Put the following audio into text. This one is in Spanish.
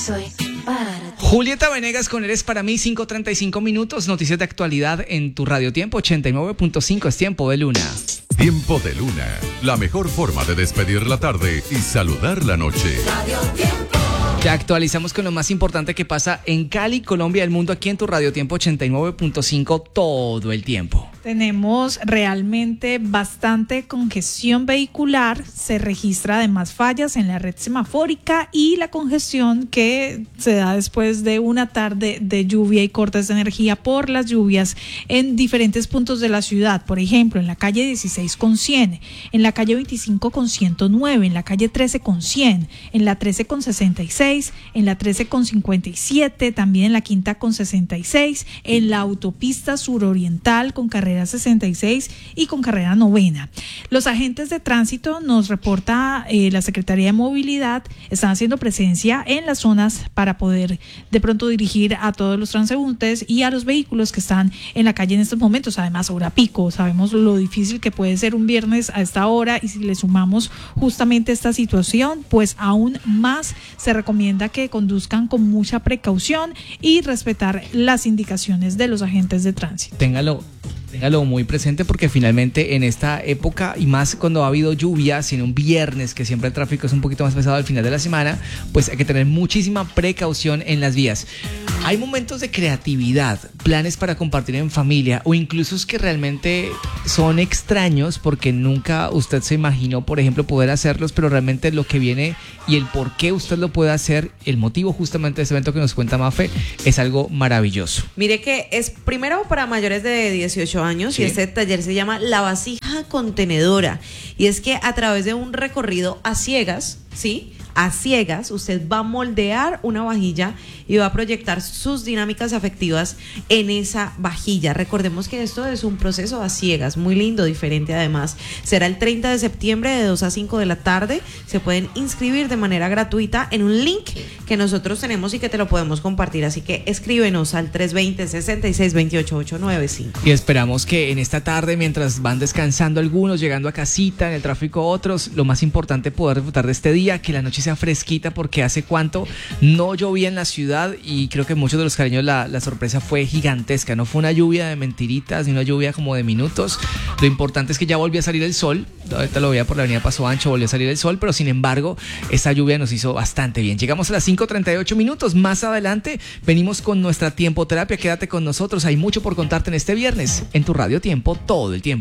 soy para ti. Julieta Venegas con Eres para mí, 5:35 minutos. Noticias de actualidad en tu Radio Tiempo 89.5. Es Tiempo de Luna. Tiempo de Luna, la mejor forma de despedir la tarde y saludar la noche. Radio Tiempo. Ya actualizamos con lo más importante que pasa en Cali, Colombia, el mundo, aquí en tu Radio Tiempo 89.5 todo el tiempo. Tenemos realmente bastante congestión vehicular, se registra además fallas en la red semafórica y la congestión que se da después de una tarde de lluvia y cortes de energía por las lluvias en diferentes puntos de la ciudad. Por ejemplo, en la calle 16 con 100, en la calle 25 con 109, en la calle 13 con 100, en la 13 con 66, en la 13 con 57, también en la quinta con 66, en la autopista suroriental con carrera 66 y con carrera 9. Los agentes de tránsito, nos reporta la Secretaría de Movilidad, están haciendo presencia en las zonas para poder de pronto dirigir a todos los transeúntes y a los vehículos que están en la calle en estos momentos. Además, hora pico, sabemos lo difícil que puede ser un viernes a esta hora, y si le sumamos justamente esta situación, pues aún más se recomienda que conduzcan con mucha precaución y respetar las indicaciones de los agentes de tránsito. Téngalo muy presente, porque finalmente en esta época, y más cuando ha habido lluvias y en un viernes que siempre el tráfico es un poquito más pesado al final de la semana, pues hay que tener muchísima precaución en las vías. Hay momentos de creatividad, planes para compartir en familia, o incluso es que realmente son extraños porque nunca usted se imaginó, por ejemplo, poder hacerlos, pero realmente lo que viene y el por qué usted lo puede hacer, el motivo justamente de este evento que nos cuenta Mafe, es algo maravilloso. Mire que es primero para mayores de 18 años, sí. Y este taller se llama La Vasija Contenedora, y es que a través de un recorrido a ciegas, ¿sí?, a ciegas, usted va a moldear una vajilla y va a proyectar sus dinámicas afectivas en esa vajilla. Recordemos que esto es un proceso a ciegas, muy lindo, diferente además. Será el 30 de septiembre de 2 a 5 de la tarde. Se pueden inscribir de manera gratuita en un link que nosotros tenemos y que te lo podemos compartir. Así que escríbenos al 320-6628-895. Y esperamos que en esta tarde, mientras van descansando algunos, llegando a casita, en el tráfico otros, lo más importante, poder disfrutar de este día, que la noche sea fresquita, porque hace cuánto no llovía en la ciudad, y creo que muchos de los cariños la sorpresa fue gigantesca. No fue una lluvia de mentiritas ni una lluvia como de minutos. Lo importante es que ya volvió a salir el sol. Ahorita lo veía por la avenida Paso Ancho, volvió a salir el sol, pero sin embargo esta lluvia nos hizo bastante bien. Llegamos a las 5:38 minutos. Más adelante venimos con nuestra tiempoterapia. Quédate con nosotros, hay mucho por contarte en este viernes en tu Radio Tiempo todo el tiempo.